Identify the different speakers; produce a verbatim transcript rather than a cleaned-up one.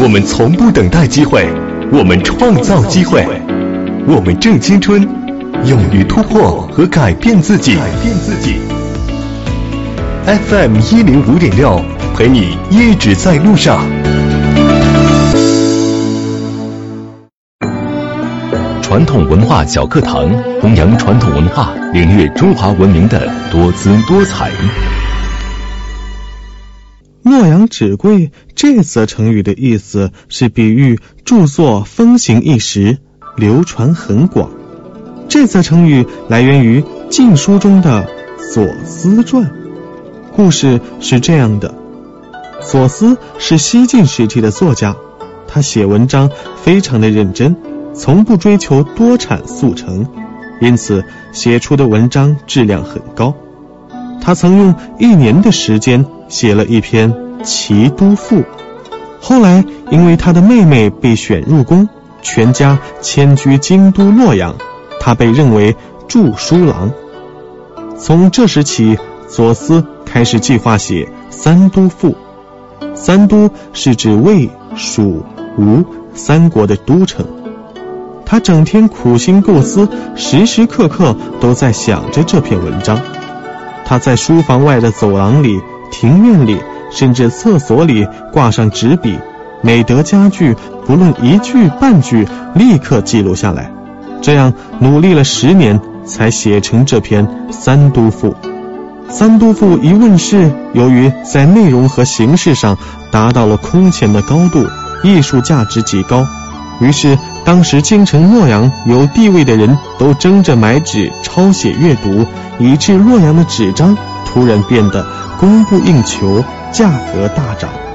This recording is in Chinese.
Speaker 1: 我们从不等待机会，我们创造机会，我们正青春，勇于突破和改变自己。改变自己。F M 一零五点六，陪你一直在路上。传统文化小课堂，弘扬传统文化，领略中华文明的多姿多彩。
Speaker 2: 洛阳纸贵这则成语的意思是比喻著作风行一时，流传很广。这则成语来源于《晋书》中的左思传。故事是这样的，左思是西晋时期的作家，他写文章非常的认真，从不追求多产速成，因此写出的文章质量很高。他曾用一年的时间写了一篇《齐都赋》，后来因为他的妹妹被选入宫，全家迁居京都洛阳，他被认为著书郎。从这时起，左思开始计划写三都赋。三都是指魏、蜀、吴三国的都城。他整天苦心构思，时时刻刻都在想着这篇文章。他在书房外的走廊里、庭院里，甚至厕所里挂上纸笔，每得佳句，不论一句半句，立刻记录下来。这样努力了十年，才写成这篇三都赋。三都赋一问世，由于在内容和形式上达到了空前的高度，艺术价值极高，于是当时京城洛阳有地位的人都争着买纸抄写阅读，以致洛阳的纸张突然变得供不应求，价格大涨。